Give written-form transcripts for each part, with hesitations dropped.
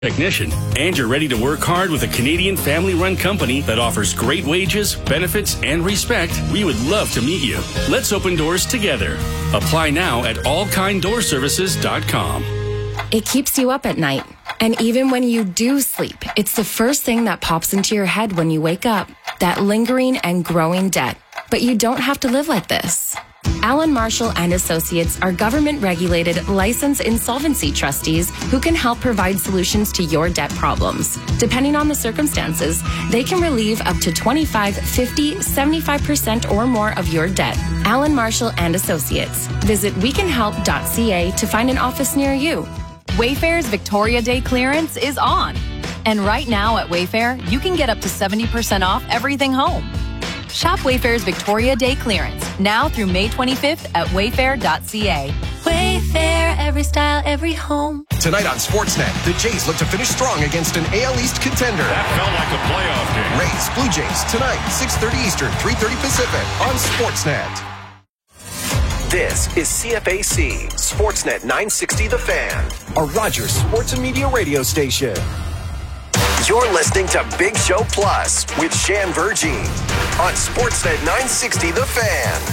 technician, and you're ready to work hard with a Canadian family-run company that offers great wages, benefits, and respect, we would love to meet you. Let's open doors together. Apply now at allkinddoorservices.com. It keeps you up at night. And even when you do sleep, it's the first thing that pops into your head when you wake up. That lingering and growing debt. But you don't have to live like this. Allen Marshall and Associates are government-regulated, licensed insolvency trustees who can help provide solutions to your debt problems. Depending on the circumstances, they can relieve up to 25, 50, 75% or more of your debt. Allen Marshall and Associates. Visit wecanhelp.ca to find an office near you. Wayfair's Victoria Day clearance is on. And right now at Wayfair, you can get up to 70% off everything home. Shop Wayfair's Victoria Day clearance now through May 25th at wayfair.ca. Wayfair, every style, every home. Tonight on Sportsnet, the Jays look to finish strong against an AL East contender. That felt like a playoff game. Rays, Blue Jays, tonight, 6:30 Eastern, 3:30 Pacific on Sportsnet. This is CFAC, Sportsnet 960 The Fan, a Rogers Sports and Media radio station. You're listening to Big Show Plus with Shan Vergine on Sportsnet 960 The Fan.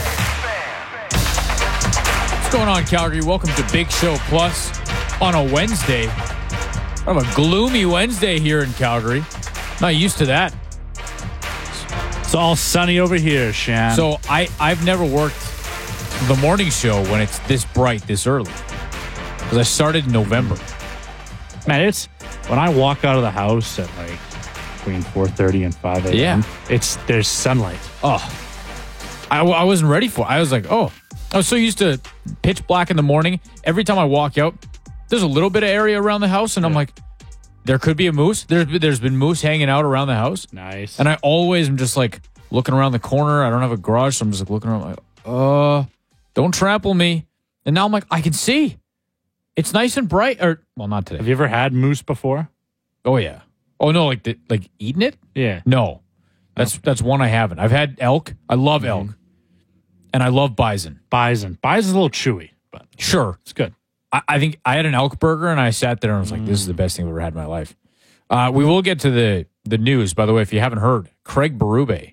What's going on, Calgary? Welcome to Big Show Plus on a Wednesday. I have a gloomy Wednesday here in Calgary. Not used to that. It's all sunny over here, Shan. So I've never worked the morning show when it's this bright, this early. Because I started in November. Man, it's when I walk out of the house at like between 4:30 and 5 a.m. Yeah. There's sunlight. Oh, I wasn't ready for it. I was like, I was so used to pitch black in the morning. Every time I walk out, there's a little bit of area around the house, and I'm like, there could be a moose. There's been moose hanging out around the house. Nice. And I always am just like looking around the corner. I don't have a garage, so I'm just like looking around like, don't trample me. And now I'm like, I can see. It's nice and bright. Or, well, not today. Have you ever had moose before? Oh, yeah. Oh, no, like eating it? Yeah. No. That's one I haven't. I've had elk. I love elk. And I love bison. Bison's a little chewy, but sure. It's good. I think I had an elk burger, and I sat there and I was like, this is the best thing I've ever had in my life. We will get to the news, by the way, if you haven't heard. Craig Berube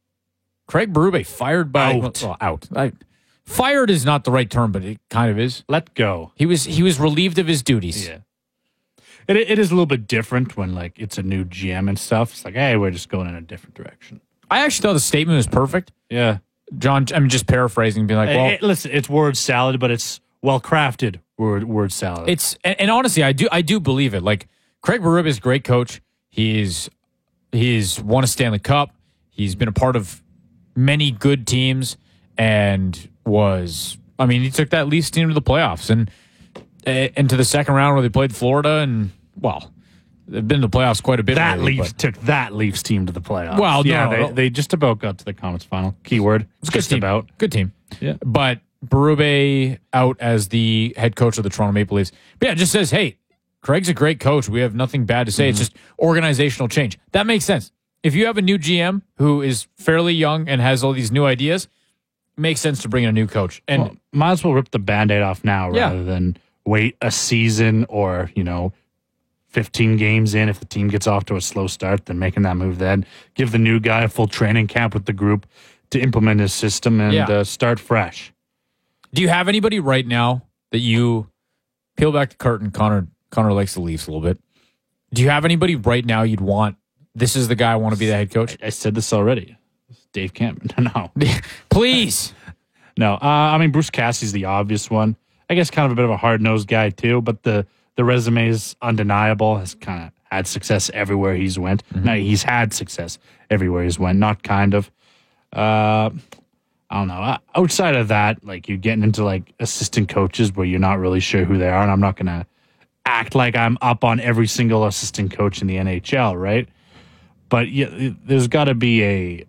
fired by... Out. Fired is not the right term, but it kind of is. Let go. He was relieved of his duties. Yeah. It is a little bit different when like it's a new GM and stuff. It's like, hey, we're just going in a different direction. I actually thought the statement was perfect. Yeah. John, I'm just paraphrasing, being like, well... listen, it's word salad, but it's well-crafted word salad. And honestly, I do believe it. Like, Craig Berube is a great coach. He's won a Stanley Cup. He's been a part of many good teams, and he took that Leafs team to the playoffs and to the second round where they played Florida, and they've been to the playoffs quite a bit. Took that Leafs team to the playoffs. Well, they just about got to the conference final. Keyword. It's just about good team. Yeah, but Berube out as the head coach of the Toronto Maple Leafs. But yeah, it just says, hey, Craig's a great coach. We have nothing bad to say. It's just organizational change. That makes sense. If you have a new GM who is fairly young and has all these new ideas, it makes sense to bring in a new coach. And might as well rip the Band-Aid off now rather than wait a season or, 15 games in. If the team gets off to a slow start, then making that move then. Give the new guy a full training camp with the group to implement his system and start fresh. Do you have anybody right now that you peel back the curtain? Connor likes the Leafs a little bit. Do you have anybody right now you'd want? This is the guy I want to be the head coach. I said this already. Dave Cameron. No, please. No. Bruce Cassidy's the obvious one. I guess kind of a bit of a hard-nosed guy too, but the resume is undeniable. Has kind of had success everywhere he's went. No, he's had success everywhere he's went. Not kind of. I don't know. Outside of that, like you're getting into like assistant coaches where you're not really sure who they are, and I'm not going to act like I'm up on every single assistant coach in the NHL, right? But there's got to be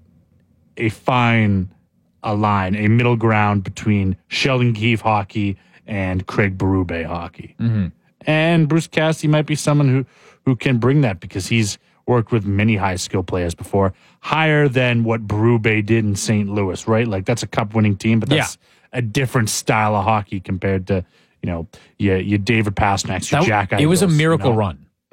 a line, a middle ground between Sheldon Keefe hockey and Craig Berube hockey. Mm-hmm. And Bruce Cassidy might be someone who can bring that because he's worked with many high-skill players before, higher than what Berube did in St. Louis, right? Like, that's a cup-winning team, but that's a different style of hockey compared to, your David Pasternak's, your Jack Eichels. It was a miracle run.